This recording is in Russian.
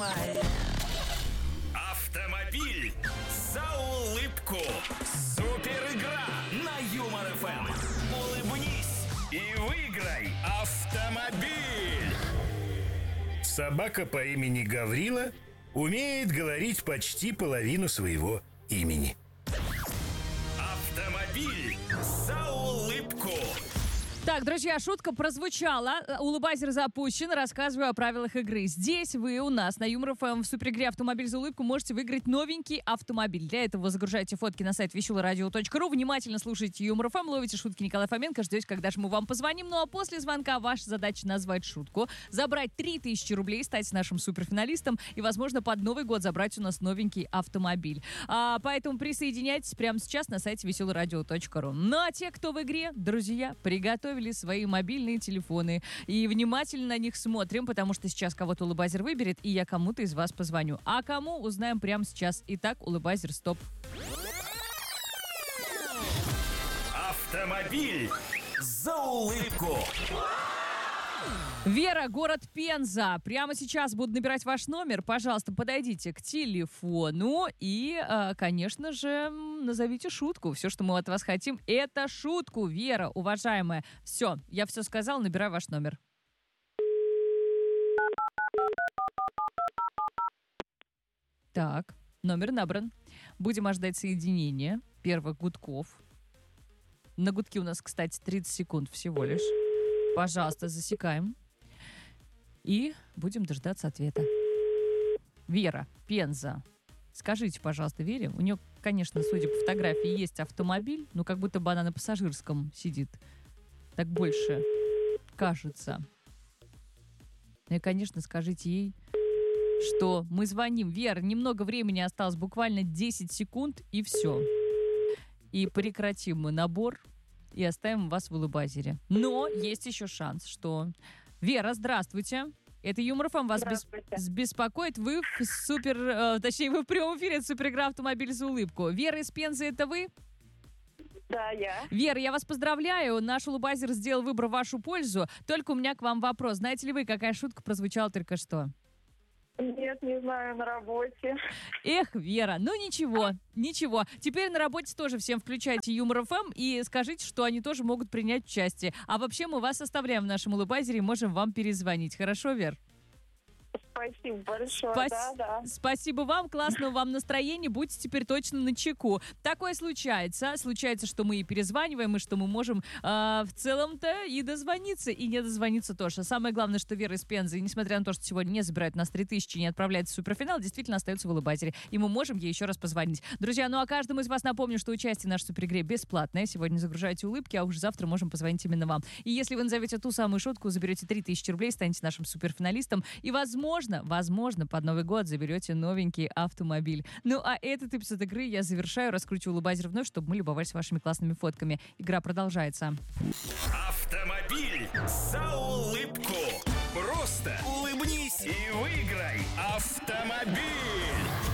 мои. Автомобиль за улыбку. Супер игра на Юмор ФМ. Улыбнись и выиграй автомобиль. Собака по имени Гаврила умеет говорить почти половину своего имени. Автомобиль за улыбку. Так, друзья, шутка прозвучала. Улыбайзер запущен. Рассказываю о правилах игры. Здесь вы у нас на Юмор ФМ в суперигре «Автомобиль за улыбку» можете выиграть новенький автомобиль. Для этого загружайте фотки на сайт веселорадио.ру. Внимательно слушайте Юмор ФМ, ловите шутки Николая Фоменко, ждете, когда же мы вам позвоним. Ну а после звонка ваша задача назвать шутку, забрать 3000 рублей, стать нашим суперфиналистом и, возможно, под Новый год забрать у нас новенький автомобиль. Поэтому присоединяйтесь прямо сейчас на сайте веселорадио.ру. Ну а те, кто в игре, друзья, приготовили свои мобильные телефоны и внимательно на них смотрим, потому что сейчас кого-то улыбайзер выберет, и я кому-то из вас позвоню. А кому, узнаем прямо сейчас. Итак, улыбайзер, стоп. Автомобиль за улыбку. Вера, город Пенза. Прямо сейчас буду набирать ваш номер. Пожалуйста, подойдите к телефону и, конечно же, назовите шутку. Все, что мы от вас хотим, это шутку. Вера, уважаемая. Все, я все сказала, набираю ваш номер. Так, номер набран. Будем ожидать соединения первых гудков. На гудки у нас, кстати, 30 секунд всего лишь. Пожалуйста, засекаем. И будем дождаться ответа. Вера, Пенза. Скажите, пожалуйста, Вере, у нее, конечно, судя по фотографии, есть автомобиль, но как будто бы она на пассажирском сидит. Так больше кажется. Ну и, конечно, скажите ей, что мы звоним. Вера, немного времени осталось, буквально 10 секунд, и все. И прекратим мы набор и оставим вас в улыбайзере. Но есть еще шанс, что... Вера, здравствуйте. Это Юмор ФМ вас беспокоит. Вы в вы в прямом эфире суперигра «Автомобиль за улыбку». Вера из Пензы, это вы? Да, я. Вера, я вас поздравляю. Наш улыбайзер сделал выбор в вашу пользу. Только у меня к вам вопрос. Знаете ли вы, какая шутка прозвучала только что? Нет, не знаю, на работе. Эх, Вера, ну ничего. Теперь на работе тоже всем включайте Юмор ФМ и скажите, что они тоже могут принять участие. А вообще мы вас оставляем в нашем улыбайзере и можем вам перезвонить. Хорошо, Вер? Спасибо большое, да. Спасибо вам, классного вам настроения, будьте теперь точно начеку. Такое случается, что мы и перезваниваем, и что мы можем в целом-то и дозвониться, и не дозвониться тоже. Самое главное, что Вера из Пензы, несмотря на то, что сегодня не забирают нас 3000 и не отправляется в суперфинал, действительно остается в улыбайзере, и мы можем ей еще раз позвонить. Друзья, ну а каждому из вас напомню, что участие в нашей суперигре бесплатное. Сегодня загружайте улыбки, а уже завтра можем позвонить именно вам. И если вы назовете ту самую шутку, заберете 3000 рублей, станете нашим суперфиналистом, и возможно, под Новый год заберете новенький автомобиль. Ну, а этот эпизод игры я завершаю, раскручиваю улыбайзер вновь, чтобы мы любовались вашими классными фотками. Игра продолжается. Автомобиль за улыбку. Просто улыбнись и выиграй автомобиль.